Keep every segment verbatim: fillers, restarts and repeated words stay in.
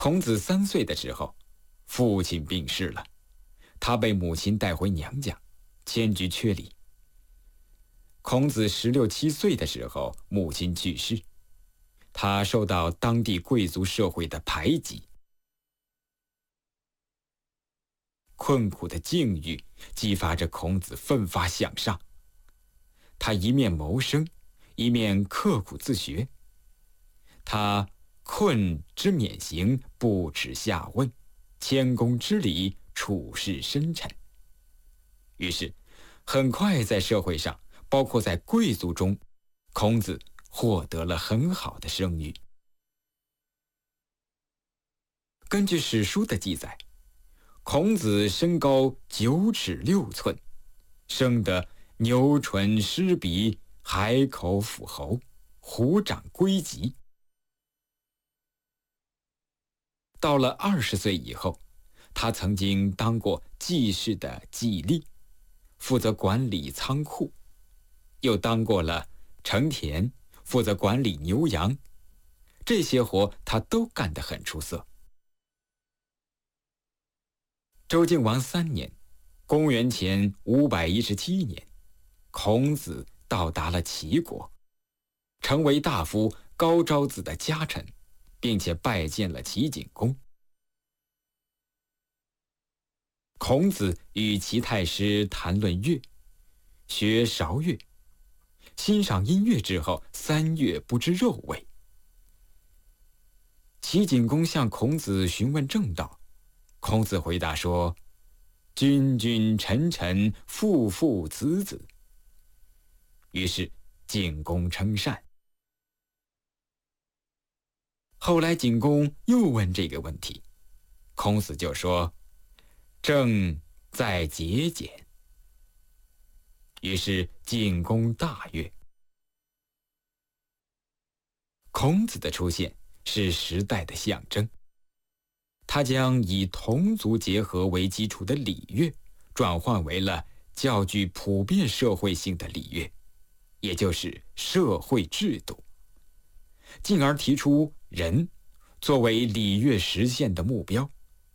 孔子三岁的时候，父亲病逝了，他被母亲带回娘家，迁居阙里。孔子十六七岁的时候，母亲去世，他受到当地贵族社会的排挤。困苦的境遇激发着孔子奋发向上，他一面谋生，一面刻苦自学。他困之免刑，不耻下问，谦恭之礼，处事深沉。于是，很快在社会上，包括在贵族中，孔子获得了很好的声誉。根据史书的记载，孔子身高九尺六寸，生得牛唇狮鼻，海口腹喉，虎掌龟脊。到了二十岁以后，他曾经当过季氏的季历，负责管理仓库，又当过了成田，负责管理牛羊。这些活他都干得很出色。周敬王三年，公元前五百一十七年，孔子到达了齐国，成为大夫高昭子的家臣，并且拜见了齐景公。孔子与齐太师谈论乐，学韶乐，欣赏音乐之后，三月不知肉味。齐景公向孔子询问正道，孔子回答说：“君君臣臣，父父子子。”于是景公称善。后来景公又问这个问题，孔子就说：“正在节俭。”于是景公大悦。孔子的出现是时代的象征，他将以同族结合为基础的礼乐转换为了较具普遍社会性的礼乐，也就是社会制度，进而提出人作为礼乐实现的目标。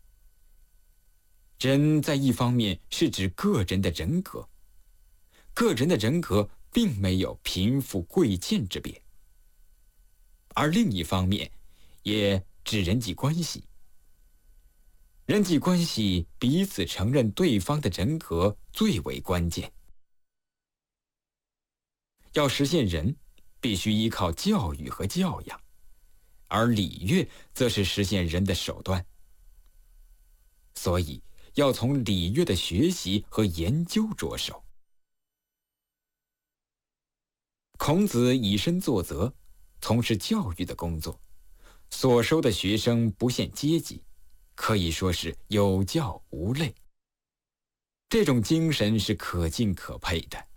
人在一方面是指个人的人格，个人的人格并没有贫富贵贱之别，而另一方面也指人际关系。人际关系彼此承认对方的人格最为关键。要实现人，必须依靠教育和教养，而礼乐则是实现人的手段。所以要从礼乐的学习和研究着手。孔子以身作则，从事教育的工作，所收的学生不限阶级，可以说是有教无类。这种精神是可敬可佩的。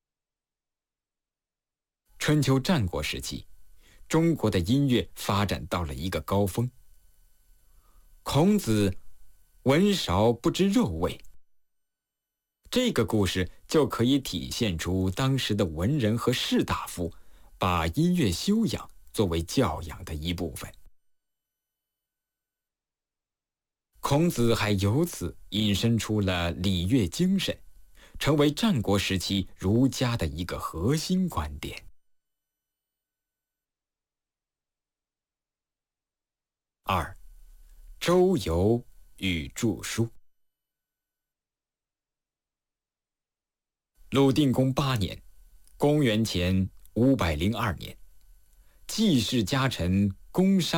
春秋战国时期，中国的音乐发展到了一个高峰。孔子闻韶不知肉味，这个故事就可以体现出当时的文人和士大夫把音乐修养作为教养的一部分。孔子还由此引申出了礼乐精神，成为战国时期儒家的一个核心观点。二，周游与著书。鲁定公八年，公元前五百零二年，季氏家臣公商